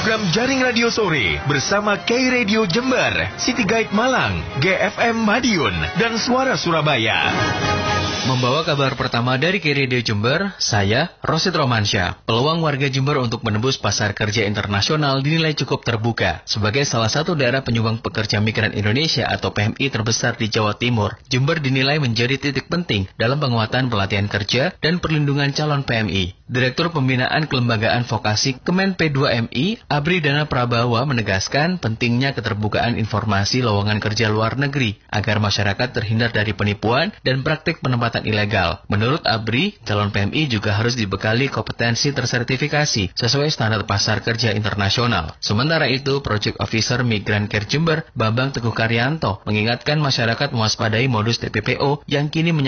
program Jaring Radio Sore bersama K-Radio Jember, City Guide Malang, GFM Madiun, dan Suara Surabaya. Membawa kabar pertama dari K-Radio Jember, saya Rosid Romansyah. Peluang warga Jember untuk menembus pasar kerja internasional dinilai cukup terbuka. Sebagai salah satu daerah penyumbang pekerja migran Indonesia atau PMI terbesar di Jawa Timur, Jember dinilai menjadi titik penting dalam penguatan pelatihan kerja dan perlindungan calon PMI. Direktur Pembinaan Kelembagaan Vokasi Kemen P2MI, Abri Dana Prabawa menegaskan pentingnya keterbukaan informasi lowongan kerja luar negeri agar masyarakat terhindar dari penipuan dan praktik penempatan ilegal. Menurut Abri, calon PMI juga harus dibekali kompetensi tersertifikasi sesuai standar pasar kerja internasional. Sementara itu, Project Officer Migran Care Jember, Bambang Teguh Karyanto, mengingatkan masyarakat mewaspadai modus TPPO yang kini